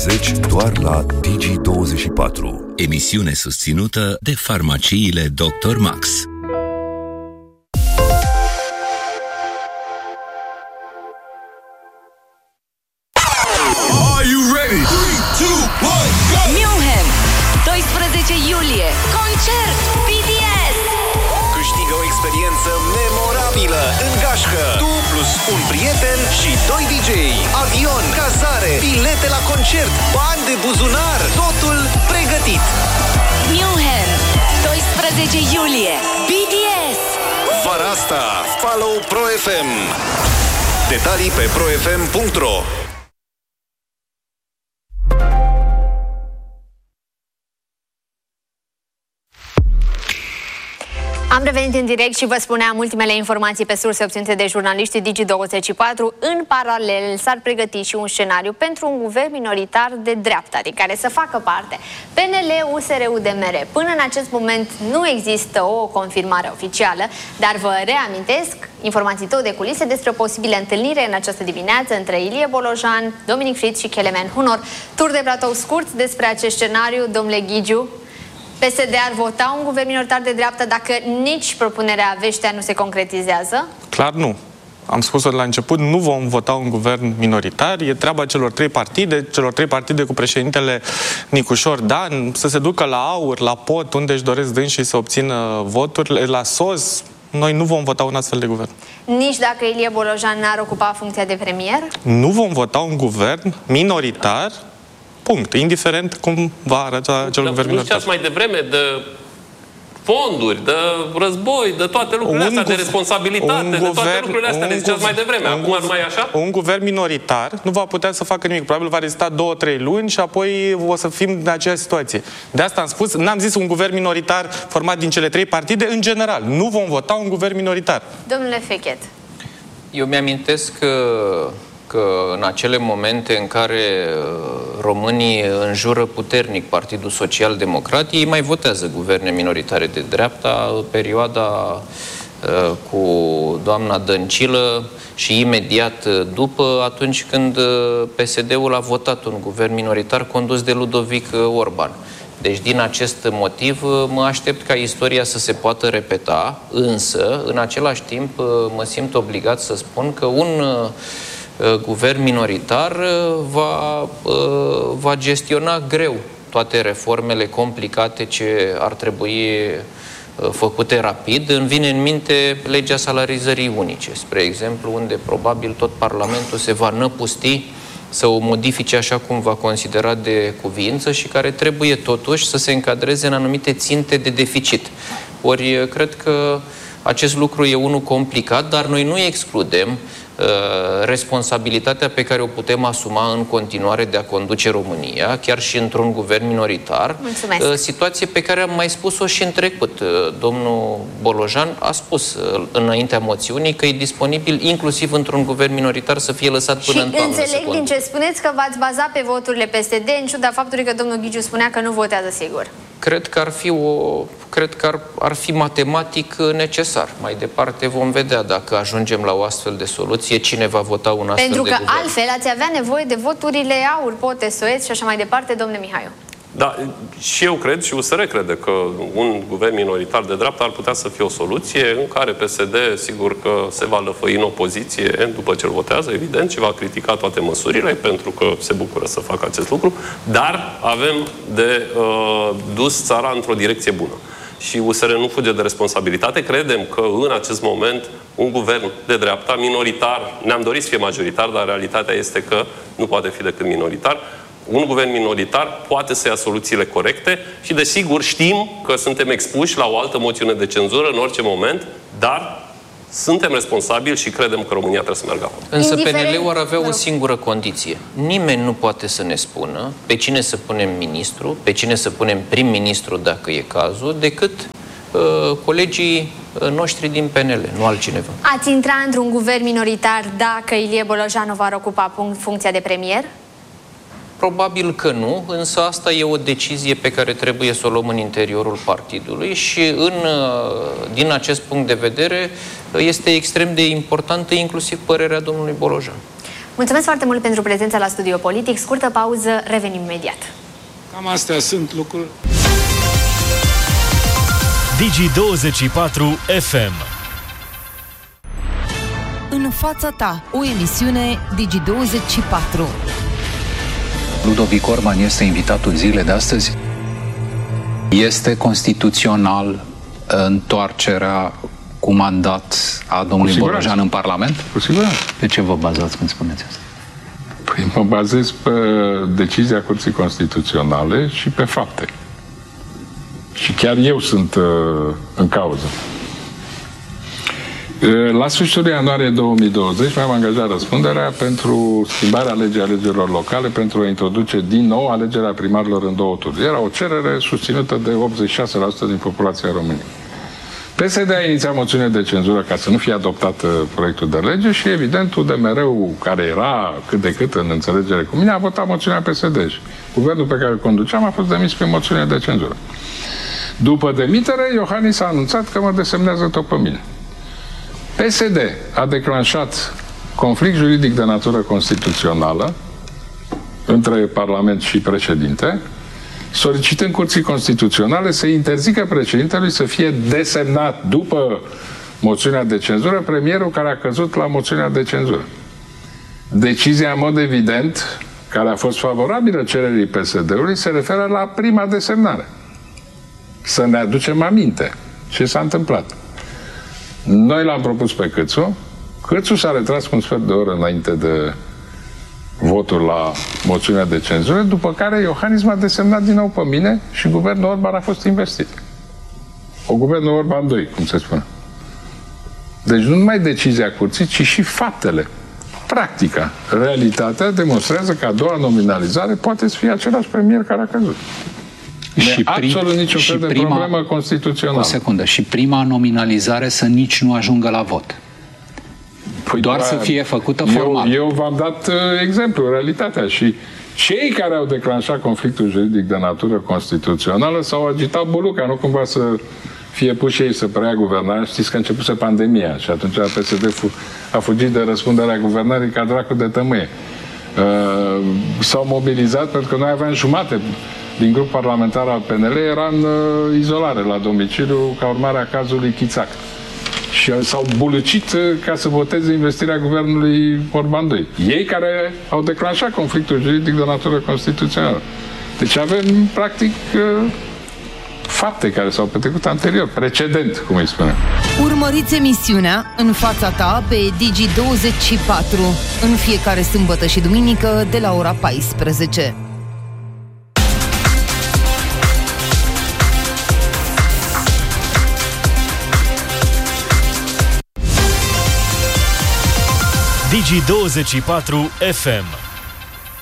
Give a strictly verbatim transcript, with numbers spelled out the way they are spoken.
treizeci doar la Digi douăzeci și patru. Emisiune susținută de farmaciile doctor Max. doisprezece iulie, concert B T S. Câștigă o experiență memorabilă în gașcă. Tu plus un prieten și doi D J, avion, cazare, bilete la concert, bani de buzunar, totul pregătit. München, doisprezece iulie, B T S. Vara asta, follow Pro F M. Detalii pe pro f m punct r o. Am revenit în direct și vă spuneam ultimele informații pe surse obținute de jurnaliștii Digi douăzeci și patru. În paralel s-ar pregăti și un scenariu pentru un guvern minoritar de dreapta, din care să facă parte P N L, U S R, U D M R. Până în acest moment nu există o confirmare oficială, dar vă reamintesc informații tot de culise despre o posibilă întâlnire în această dimineață între Ilie Bolojan, Dominic Fritz și Kelemen Hunor. Tur de platou scurt despre acest scenariu, domnule Ghigiu. P S D ar vota un guvern minoritar de dreapta dacă nici propunerea Veștea nu se concretizează? Clar nu. Am spus-o de la început, nu vom vota un guvern minoritar. E treaba celor trei partide, celor trei partide cu președintele Nicușor Dan, să se ducă la AUR, la P O T, unde își doresc dânsii să obțină voturi, la S O S. Noi nu vom vota un astfel de guvern. Nici dacă Ilie Bolojan n-ar ocupa funcția de premier? Nu vom vota un guvern minoritar. Punct. Indiferent cum va arăta acel guvern minoritar. Nu știați mai devreme de fonduri, de război, de toate lucrurile astea, de responsabilitate, de toate lucrurile astea, le ziceați mai devreme. Acum nu mai e așa? Un guvern minoritar nu va putea să facă nimic. Probabil va rezista două, trei luni și apoi o să fim în aceeași situație. De asta am spus, n-am zis un guvern minoritar format din cele trei partide, în general. Nu vom vota un guvern minoritar. Domnule Fechet. Eu mi-amintesc că că în acele momente în care românii înjură puternic Partidul Social Democrat, ei mai votează guverne minoritare de dreapta, perioada uh, cu doamna Dăncilă și imediat după, atunci când P S D-ul a votat un guvern minoritar condus de Ludovic Orban. Deci, din acest motiv, mă aștept ca istoria să se poată repeta, însă, în același timp, mă simt obligat să spun că un guvern minoritar va, va gestiona greu toate reformele complicate ce ar trebui făcute rapid. Îmi vine în minte legea salarizării unice, spre exemplu, unde probabil tot Parlamentul se va năpusti să o modifice așa cum va considera de cuviință și care trebuie totuși să se încadreze în anumite ținte de deficit. Ori cred că acest lucru e unul complicat, dar noi nu excludem uh, responsabilitatea pe care o putem asuma în continuare de a conduce România, chiar și într-un guvern minoritar. Mulțumesc. Uh, situație pe care am mai spus-o și în trecut. Uh, domnul Bolojan a spus uh, înaintea moțiunii că e disponibil inclusiv într-un guvern minoritar să fie lăsat până și în toamnă. Și înțeleg din ce spuneți că v-ați bazat pe voturile P S D, în ciuda faptului că domnul Ghigiu spunea că nu votează sigur. Cred că ar fi o, cred că ar, ar fi matematic necesar. Mai departe vom vedea dacă ajungem la o astfel de soluție, cine va vota un astfel Pentru de că guvern. altfel ați avea nevoie de voturile AUR, P O T, S O S și așa mai departe, domnule Mihaiu. Da, și eu cred și U S R crede că un guvern minoritar de dreapta ar putea să fie o soluție în care P S D, sigur că se va lăfăi în opoziție după ce îl votează, evident, și va critica toate măsurile, pentru că se bucură să facă acest lucru, dar avem de uh, dus țara într-o direcție bună. Și U S R nu fuge de responsabilitate. Credem că în acest moment un guvern de dreapta, minoritar, ne-am dorit să fie majoritar, dar realitatea este că nu poate fi decât minoritar. Un guvern minoritar poate să ia soluțiile corecte și, desigur, știm că suntem expuși la o altă moțiune de cenzură în orice moment, dar suntem responsabili și credem că România trebuie să meargă acolo. Însă P N L-ul ar avea o singură condiție. Nimeni nu poate să ne spună pe cine să punem ministru, pe cine să punem prim-ministru, dacă e cazul, decât uh, colegii noștri din P N L, nu altcineva. Ați intra într-un guvern minoritar dacă Ilie Bolojan va ocupa funcția de premier? Probabil că nu, însă asta e o decizie pe care trebuie să o luăm în interiorul partidului și în, din acest punct de vedere este extrem de importantă inclusiv părerea domnului Bolojan. Mulțumesc foarte mult pentru prezența la Studio Politic. Scurtă pauză, revenim imediat. Cam astea sunt lucruri. Digi douăzeci și patru F M. În fața ta, o emisiune Digi douăzeci și patru. Ludovic Orban este invitatul zilei de astăzi. Este constituțional întoarcerea cu mandat a domnului Borojan în Parlament? Cu siguranță. Pe ce vă bazați când spuneți asta? Păi mă bazez pe decizia Curții Constituționale și pe fapte. Și chiar eu sunt uh, în cauză. La sfârșitul ianuarie două mii douăzeci mi-am angajat răspunderea pentru schimbarea legii alegerilor locale, pentru a introduce din nou alegerea primarilor în două tururi. Era o cerere susținută de optzeci și șase la sută din populația României. P S D a inițiat moțiune de cenzură ca să nu fie adoptat proiectul de lege și, evident, U D M R-ul, care era cât de cât în înțelegere cu mine, a votat moțiunea P S D și guvernul pe care îl conduceam a fost demis prin moțiune de cenzură. După demitere, Iohannis a anunțat că mă desemnează tot pe mine. P S D a declanșat conflict juridic de natură constituțională între Parlament și președinte, solicitând Curții Constituționale să interzică președintelui să fie desemnat după moțiunea de cenzură premierul care a căzut la moțiunea de cenzură. Decizia, în mod evident, care a fost favorabilă cererii P S D-ului, se referă la prima desemnare. Să ne aducem aminte ce s-a întâmplat. Noi l-am propus pe Câțu. Câțu s-a retras cu un sfert de oră înainte de votul la moțiunea de cenzură, după care Iohannis m-a desemnat din nou pe mine și guvernul Orban a fost investit. O guvernul Orban doi, cum se spune. Deci nu numai decizia curții, ci și faptele. Practica, realitatea demonstrează că a doua nominalizare poate să fie același premier care a căzut. Și prim, absolut niciun fel de prima, problemă constituțională. O secundă. Și prima nominalizare să nici nu ajungă la vot. Păi doar să fie făcută formal. Eu, eu v-am dat uh, exemplu, realitatea. Și cei care au declanșat conflictul juridic de natură constituțională s-au agitat buluca, nu cumva să fie puși ei să preia guvernarea. Știți că a începuse pandemia și atunci P S D a fugit de răspunderea guvernării ca dracu de tămâie. Uh, s-au mobilizat pentru că noi aveam jumate din grup parlamentar al P N L era în uh, izolare la domiciliu ca urmare a cazului Chițac. Și s-au bulucit uh, ca să voteze investirea guvernului Orban doi. Ei care au declanșat conflictul juridic de natură constituțională. Deci avem, practic, uh, fapte care s-au petrecut anterior, precedent, cum îi spunem. Urmăriți emisiunea În fața ta pe Digi douăzeci și patru în fiecare sâmbătă și duminică de la ora paisprezece. Digi douăzeci și patru F M.